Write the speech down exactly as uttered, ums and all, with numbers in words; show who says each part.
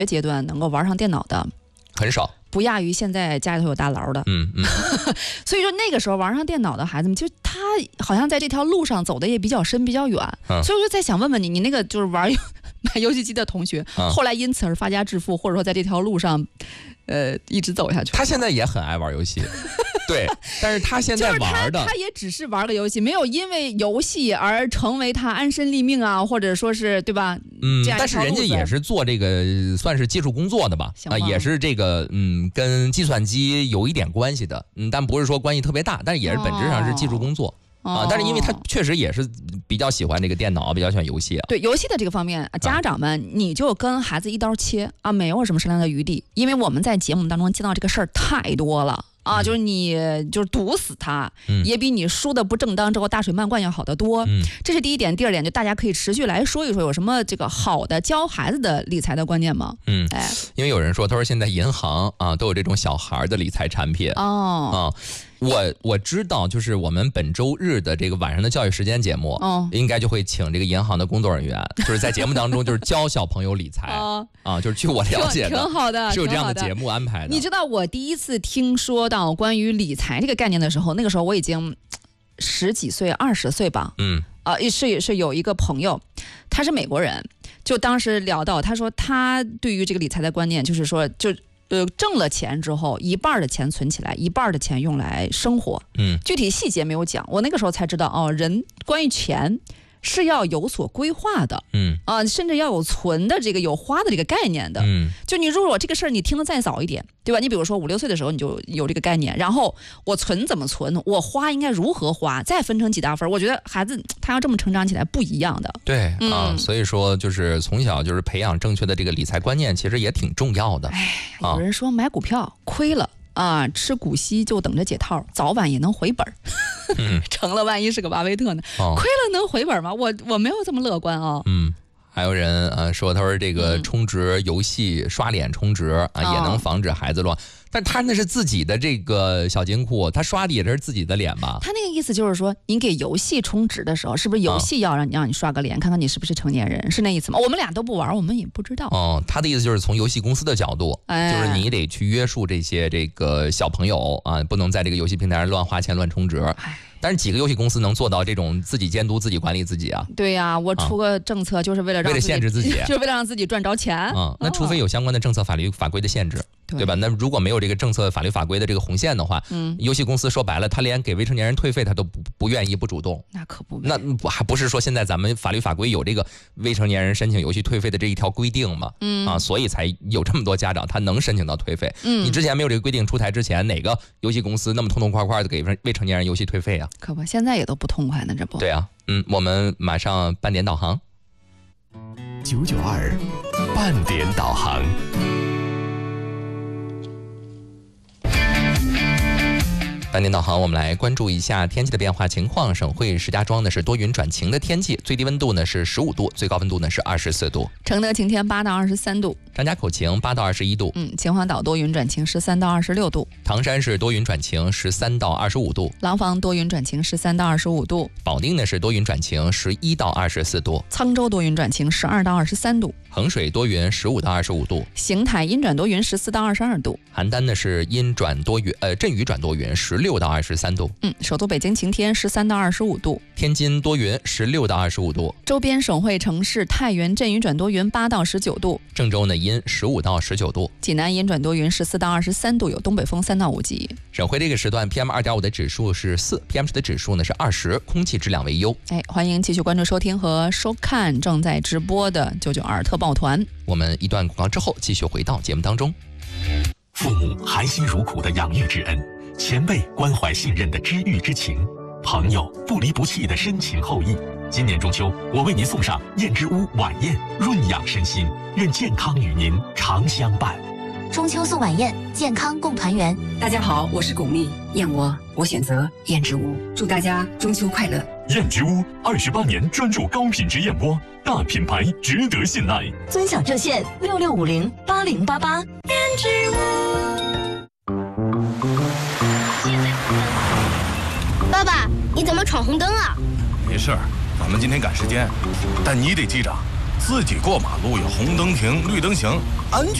Speaker 1: 阶段能够玩上电脑的
Speaker 2: 很少，
Speaker 1: 不亚于现在家里头有大牢的。
Speaker 2: 嗯嗯。
Speaker 1: 所以说那个时候玩上电脑的孩子们，就他好像在这条路上走的也比较深比较远。嗯、所以我就在想问问你，你那个就是玩买游戏机的同学，嗯、后来因此而发家致富，或者说在这条路上，呃，一直走下去。
Speaker 2: 他现在也很爱玩游戏。对，但是他现在玩的，
Speaker 1: 他, 他也只是玩个游戏，没有因为游戏而成为他安身立命啊，或者说是对吧？
Speaker 2: 嗯，但是人家也是做这个算是技术工作的吧，啊、呃，也是这个嗯跟计算机有一点关系的，嗯，但不是说关系特别大，但是也是本质上是技术工作。哦啊，但是因为他确实也是比较喜欢这个电脑，比较喜欢游戏啊。
Speaker 1: 对游戏的这个方面，家长们你就跟孩子一刀切啊，没有什么商量的余地，因为我们在节目当中见到这个事儿太多了。啊，就是你就是堵死他，嗯、也比你输的不正当之后大水漫灌要好得多。嗯、这是第一点，第二点就大家可以持续来说一说，有什么这个好的教孩子的理财的观念吗？
Speaker 2: 嗯，哎，因为有人说，他说现在银行啊都有这种小孩的理财产品
Speaker 1: 哦
Speaker 2: 啊。我我知道，就是我们本周日的这个晚上的教育时间节目，哦、应该就会请这个银行的工作人员，就是在节目当中就是教小朋友理财、哦、啊，就是据我了解的，
Speaker 1: 挺好的，
Speaker 2: 是有这样的节目安排的。
Speaker 1: 你知道我第一次听说到关于理财这个概念的时候，那个时候我已经十几岁、二十岁吧，嗯，啊、呃，是是有一个朋友，他是美国人，就当时聊到，他说他对于这个理财的观念，就是说就。呃，挣了钱之后，一半的钱存起来，一半的钱用来生活。嗯，具体细节没有讲，我那个时候才知道哦，人关于钱是要有所规划的。嗯啊、呃，甚至要有存的这个有花的这个概念的。嗯，就你如果这个事儿你听得再早一点，对吧？你比如说五六岁的时候你就有这个概念，然后我存怎么存，我花应该如何花，再分成几大份。我觉得孩子他要这么成长起来不一样的。
Speaker 2: 对、嗯、啊，所以说就是从小就是培养正确的这个理财观念，其实也挺重要的。
Speaker 1: 哎，有人说买股票亏了啊，吃股息就等着解套，早晚也能回本。嗯、成了万一是个巴菲特呢？哦、亏了能回本吗？我我没有这么乐观啊。
Speaker 2: 嗯。还有人呃说，他说这个充值游戏刷脸充值啊、嗯，也能防止孩子乱。哦、但他那是自己的这个小金库，他刷的也是自己的脸吧？
Speaker 1: 他那个意思就是说，你给游戏充值的时候，是不是游戏要让你、啊、让你刷个脸，看看你是不是成年人，是那意思吗？我们俩都不玩，我们也不知道。
Speaker 2: 哦，他的意思就是从游戏公司的角度，哎、就是你得去约束这些这个小朋友啊，不能在这个游戏平台上乱花钱乱充值。哎，但是几个游戏公司能做到这种自己监督、自己管理自己啊？
Speaker 1: 对呀、啊，我出个政策就是为了让
Speaker 2: 为了限制自己，
Speaker 1: 就是为了让自己赚着钱。
Speaker 2: 嗯，那除非有相关的政策、法律法规的限制，对, 对吧？那如果没有这个政策、法律法规的这个红线的话，嗯，游戏公司说白了，他连给未成年人退费他都不不愿意、不主动。
Speaker 1: 那可不，
Speaker 2: 那还不是说现在咱们法律法规有这个未成年人申请游戏退费的这一条规定嘛？嗯啊，所以才有这么多家长他能申请到退费。嗯，你之前没有这个规定出台之前，哪个游戏公司那么痛痛快快的给未成年人游戏退费啊？
Speaker 1: 可不，现在也都不痛快呢，这不？
Speaker 2: 对啊，嗯，我们马上半点导航。
Speaker 3: 九九二半点导航。
Speaker 2: 半点导航，我们来关注一下天气的变化情况。省会石家庄呢是多云转晴的天气，最低温度呢是十五度，最高温度呢是二十四度。
Speaker 1: 承德晴天八到二十三度，
Speaker 2: 张家口晴八到二十一度。
Speaker 1: 嗯，秦皇岛多云转晴十三到二十六度，
Speaker 2: 唐山是多云转晴十三到二十五度，
Speaker 1: 廊坊多云转晴十三到二十五度，
Speaker 2: 保定呢是多云转晴十一到二十四度，
Speaker 1: 沧州多云转晴十二到二十三度，
Speaker 2: 衡水多云十五到二十五度，
Speaker 1: 邢台阴转多云十四到二十二度，
Speaker 2: 邯郸呢是阴转多云呃阵雨转多云十六到二十三度。
Speaker 1: 嗯，首都北京晴天十三到二十五度，
Speaker 2: 天津多云十六到二十五度，
Speaker 1: 周边省会城市太原阵雨转多云八到十九度，
Speaker 2: 郑州呢阴十五到十九度，
Speaker 1: 济南阴转多云十四到二十三度，有东北风三到五级。
Speaker 2: 省会这个时段 P M 二点五 的指数是四 ，P M 十的指数呢是二十，空气质量为优。
Speaker 1: 哎，欢迎继续关注收听和收看正在直播的九九二特报团。
Speaker 2: 我们一段广告之后继续回到节目当中。
Speaker 3: 父母含辛茹苦的养育之恩，前辈关怀信任的知遇之情，朋友不离不弃的深情厚谊。今年中秋，我为您送上燕之屋晚宴，润养身心，愿健康与您常相伴。
Speaker 4: 中秋送晚宴，健康共团圆。
Speaker 5: 大家好，我是巩俐，燕窝我选择燕之屋，祝大家中秋快乐。
Speaker 3: 燕之屋二十八年专注高品质燕窝，大品牌值得信赖。
Speaker 4: 尊享热线六六五零八零八八。燕之屋。
Speaker 6: 爸爸，你怎么闯红灯啊？
Speaker 7: 没事儿，咱们今天赶时间，但你得记着，
Speaker 6: 自己过马路有红灯停、绿灯行，安全。